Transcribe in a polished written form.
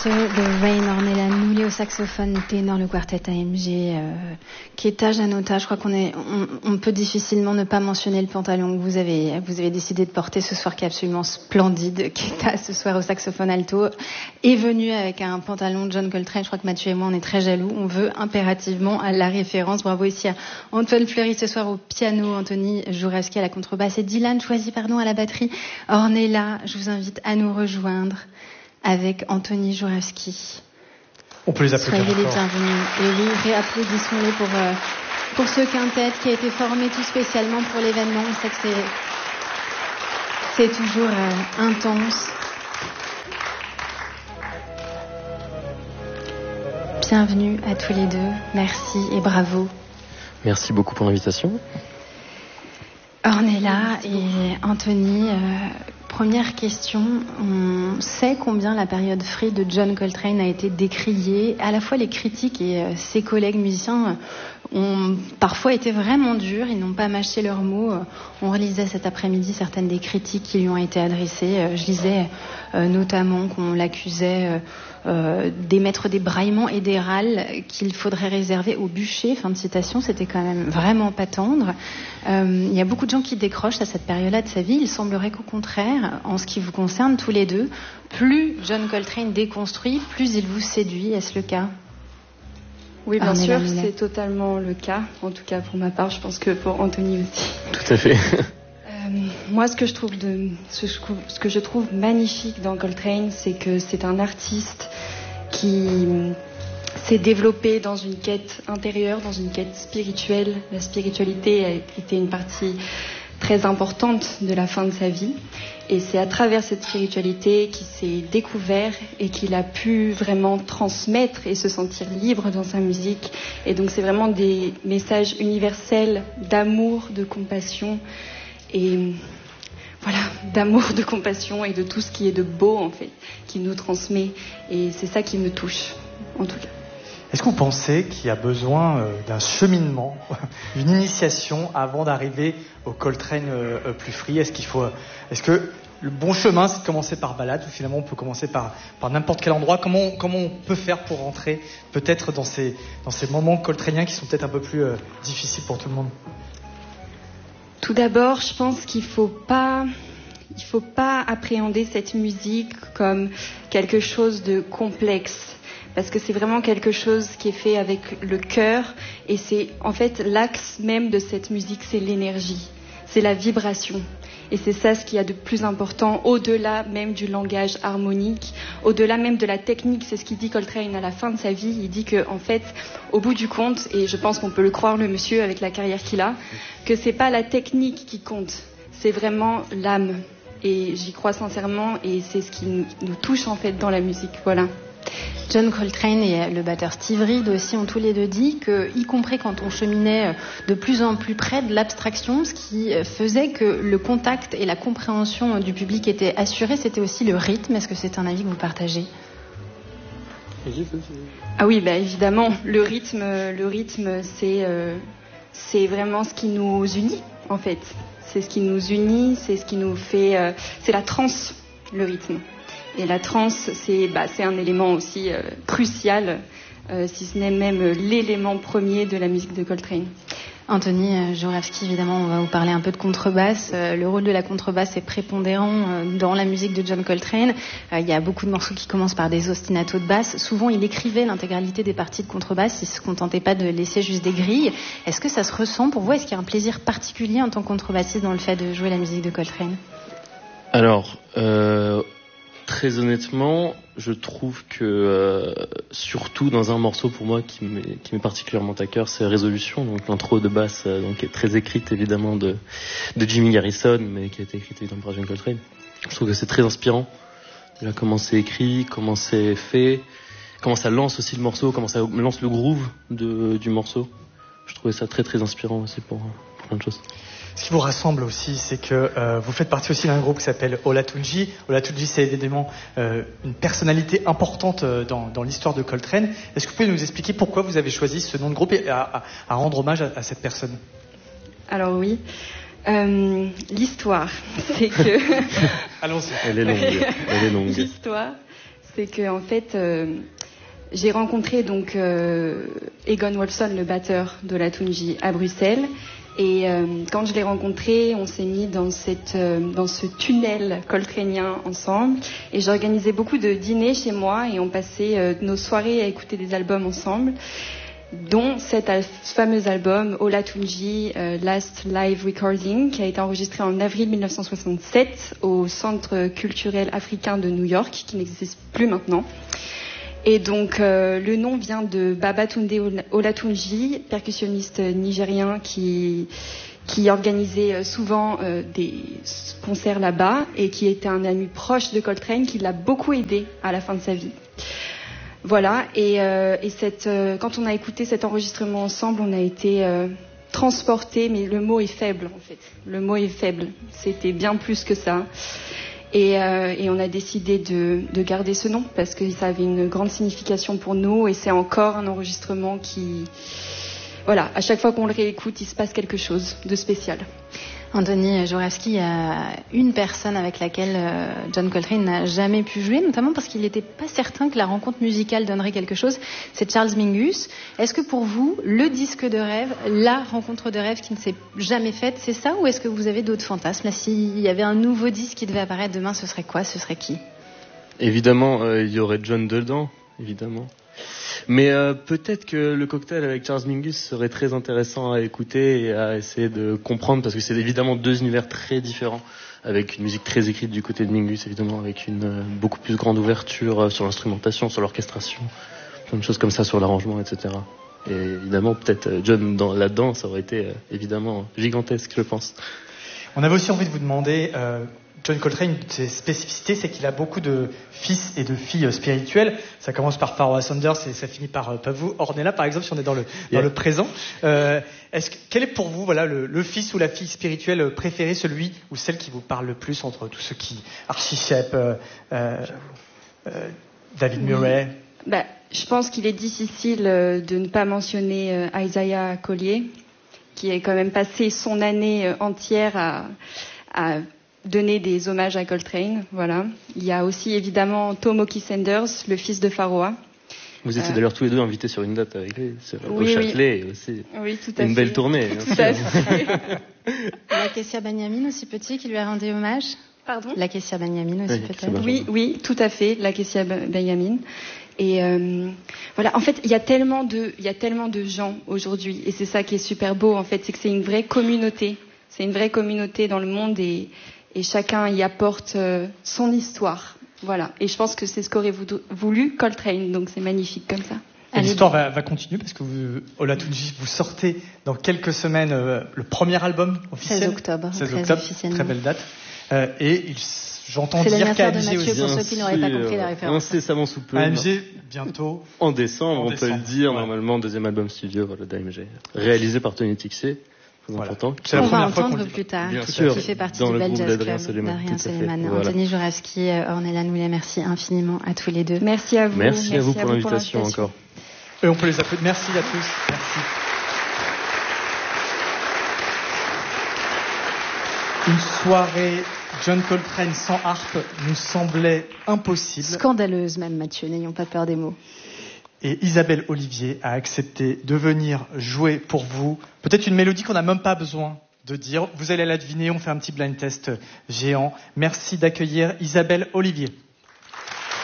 After the Rain, Ornella Noulé au saxophone, ténor, le quartet AMG, Keta Janota. Je crois on peut difficilement ne pas mentionner le pantalon que vous avez décidé de porter ce soir, qui est absolument splendide. Keta, ce soir au saxophone alto, est venu avec un pantalon de John Coltrane. Je crois que Mathieu et moi, on est très jaloux. On veut impérativement à la référence. Bravo ici à Antoine Fleury ce soir au piano, Anthony Jouravski à la contrebasse et Dylan Choisy, à la batterie. Ornella, je vous invite à nous rejoindre avec Anthony Jouravski. On peut les applaudir. Soyez les bienvenus. Et oui, réapplaudissons-les pour ce quintet qui a été formé tout spécialement pour l'événement. On sait que c'est toujours intense. Bienvenue à tous les deux. Merci et bravo. Merci beaucoup pour l'invitation. Ornella et Anthony, première question. On sait combien la période free de John Coltrane a été décriée. À la fois les critiques et ses collègues musiciens ont parfois été vraiment durs. Ils n'ont pas mâché leurs mots. On relisait cet après-midi certaines des critiques qui lui ont été adressées. Je lisais notamment qu'on l'accusait d'émettre des braillements et des râles qu'il faudrait réserver au bûcher. Fin de citation, c'était quand même vraiment pas tendre. Il y a beaucoup de gens qui décrochent à cette période-là de sa vie. Il semblerait qu'au contraire, en ce qui vous concerne tous les deux, plus John Coltrane déconstruit, plus il vous séduit. Est-ce le cas ? Oui, bien sûr, c'est totalement le cas. En tout cas, pour ma part, je pense que pour Anthony aussi. Tout à fait. Moi, ce que je trouve magnifique dans Coltrane, c'est que c'est un artiste qui s'est développé dans une quête intérieure, dans une quête spirituelle. La spiritualité a été une partie très importante de la fin de sa vie. Et c'est à travers cette spiritualité qu'il s'est découvert et qu'il a pu vraiment transmettre et se sentir libre dans sa musique. Et donc, c'est vraiment des messages universels d'amour, de compassion. Et voilà, d'amour, de compassion et de tout ce qui est de beau, en fait, qu'il nous transmet. Et c'est ça qui me touche, en tout cas. Est-ce que vous pensez qu'il y a besoin d'un cheminement, d'une initiation avant d'arriver au Coltrane plus free ? Est-ce que le bon chemin, c'est de commencer par ballade, ou finalement on peut commencer par n'importe quel endroit ? Comment on peut faire pour rentrer peut-être dans ces moments coltraniens qui sont peut-être un peu plus difficiles pour tout le monde ? Tout d'abord, je pense qu'il faut pas appréhender cette musique comme quelque chose de complexe. Parce que c'est vraiment quelque chose qui est fait avec le cœur. Et c'est, en fait, l'axe même de cette musique, c'est l'énergie. C'est la vibration. Et c'est ça ce qu'il y a de plus important, au-delà même du langage harmonique, au-delà même de la technique. C'est ce qu'il dit Coltrane à la fin de sa vie. Il dit que, en fait, au bout du compte, et je pense qu'on peut le croire, le monsieur, avec la carrière qu'il a, que c'est pas la technique qui compte. C'est vraiment l'âme. Et j'y crois sincèrement. Et c'est ce qui nous touche, en fait, dans la musique. Voilà. John Coltrane et le batteur Steve Reed aussi ont tous les deux dit que, y compris quand on cheminait de plus en plus près de l'abstraction, ce qui faisait que le contact et la compréhension du public étaient assurés, c'était aussi le rythme. Est-ce que c'est un avis que vous partagez ? Ah oui, évidemment, le rythme, c'est vraiment ce qui nous unit, en fait. C'est ce qui nous unit, c'est ce qui nous fait... c'est la transe, le rythme. Et la trance, c'est un élément aussi crucial, si ce n'est même l'élément premier de la musique de Coltrane. Anthony Jouravski, évidemment, on va vous parler un peu de contrebasse. Le rôle de la contrebasse est prépondérant dans la musique de John Coltrane. Il y a beaucoup de morceaux qui commencent par des ostinatos de basse. Souvent, il écrivait l'intégralité des parties de contrebasse. Il ne se contentait pas de laisser juste des grilles. Est-ce que ça se ressent pour vous ? Est-ce qu'il y a un plaisir particulier en tant que contrebassiste dans le fait de jouer la musique de Coltrane ? Alors... Très honnêtement, je trouve que surtout dans un morceau pour moi qui m'est particulièrement à cœur, c'est Résolution, donc l'intro de basse, donc qui est très écrite évidemment de Jimmy Garrison, mais qui a été écrite évidemment par John Coltrane. Je trouve que c'est très inspirant. Là, comment c'est écrit, comment c'est fait, comment ça lance aussi le morceau, comment ça lance le groove du morceau. Je trouvais ça très très inspirant aussi pour plein de choses. Ce qui vous rassemble aussi, c'est que vous faites partie aussi d'un groupe qui s'appelle Olatunji. Olatunji, c'est évidemment une personnalité importante dans l'histoire de Coltrane. Est-ce que vous pouvez nous expliquer pourquoi vous avez choisi ce nom de groupe et à rendre hommage à cette personne ? Alors oui, l'histoire, c'est que... Allons-y. Elle est longue. L'histoire, c'est que en fait, j'ai rencontré donc Egon Wolfson, le batteur de Latunji, à Bruxelles. Et quand je l'ai rencontré, on s'est mis dans ce tunnel coltraneien ensemble. Et j'organisais beaucoup de dîners chez moi et on passait nos soirées à écouter des albums ensemble, dont cet fameux album Olatunji Last Live Recording, qui a été enregistré en avril 1967 au Centre culturel africain de New York, qui n'existe plus maintenant. Et donc le nom vient de Babatunde Olatunji, percussionniste nigérien qui organisait souvent des concerts là-bas et qui était un ami proche de Coltrane, qui l'a beaucoup aidé à la fin de sa vie. Voilà, et quand on a écouté cet enregistrement ensemble, on a été transportés, mais le mot est faible en fait. Le mot est faible, c'était bien plus que ça. Et on a décidé de garder ce nom parce que ça avait une grande signification pour nous et c'est encore un enregistrement qui... Voilà, à chaque fois qu'on le réécoute, il se passe quelque chose de spécial. Anthony Joravsky, il y a une personne avec laquelle John Coltrane n'a jamais pu jouer, notamment parce qu'il n'était pas certain que la rencontre musicale donnerait quelque chose. C'est Charles Mingus. Est-ce que pour vous, le disque de rêve, la rencontre de rêve qui ne s'est jamais faite, c'est ça, ou est-ce que vous avez d'autres fantasmes? Là, s'il y avait un nouveau disque qui devait apparaître demain, ce serait quoi? Ce serait qui? Évidemment, il y aurait John dedans, évidemment. Mais peut-être que le cocktail avec Charles Mingus serait très intéressant à écouter et à essayer de comprendre, parce que c'est évidemment deux univers très différents, avec une musique très écrite du côté de Mingus, évidemment, avec une beaucoup plus grande ouverture sur l'instrumentation, sur l'orchestration, plein de choses comme ça, sur l'arrangement, etc. Et évidemment, peut-être John là-dedans, ça aurait été évidemment gigantesque, je pense. On avait aussi envie de vous demander... John Coltrane, une de ses spécificités, c'est qu'il a beaucoup de fils et de filles spirituels. Ça commence par Pharoah Sanders et ça finit par Pavu Ornella, par exemple, si on est dans le présent. Quel est pour vous, voilà, le fils ou la fille spirituelle préférée, celui ou celle qui vous parle le plus entre tous ceux qui... Archie Shepp, David Murray. Je pense qu'il est difficile de ne pas mentionner Isaiah Collier, qui a quand même passé son année entière à donner des hommages à Coltrane, voilà. Il y a aussi évidemment Tomoki Sanders, le fils de Pharoah. Vous étiez d'ailleurs tous les deux invités sur une date avec lui, au Châtelet aussi. Oui, tout à fait. Une belle tournée. Tout à fait. La Kessia Benjamin aussi petit qui lui a rendu hommage. Pardon ? La Kessia Benjamin aussi peut-être. Oui, tout à fait, la Kessia Benjamin. Et voilà, en fait, il y a tellement de gens aujourd'hui, et c'est ça qui est super beau en fait, c'est que c'est une vraie communauté. C'est une vraie communauté dans le monde et chacun y apporte son histoire. Voilà. Et je pense que c'est ce qu'aurait voulu Coltrane. Donc c'est magnifique comme ça. Et l'histoire va continuer parce que Olatunji, vous sortez dans quelques semaines le premier album officiel. 16 octobre. Très belle date. Et j'entends dire qu'AMG de Mathieu, aussi. pour ceux qui n'auraient pas compris la référence. Incessamment sous peu. AMG, bientôt. En décembre, on peut le dire, normalement, deuxième album studio d'AMG. Réalisé par Tony Tixé. Important. C'est la première fois qu'on le dit plus tard, qui fait partie du Bel Jazz Club d'Adrien Suleiman. Anthony Joravsky, Ornella Noulet, merci infiniment à tous les deux. Merci à vous. Merci à vous pour l'invitation encore. Et on peut les applaudir. Merci à tous. Merci. Une soirée John Coltrane sans harpe nous semblait impossible. Scandaleuse même, Mathieu, n'ayons pas peur des mots. Et Isabelle Olivier a accepté de venir jouer pour vous. Peut-être une mélodie qu'on n'a même pas besoin de dire. Vous allez la deviner, on fait un petit blind test géant. Merci d'accueillir Isabelle Olivier.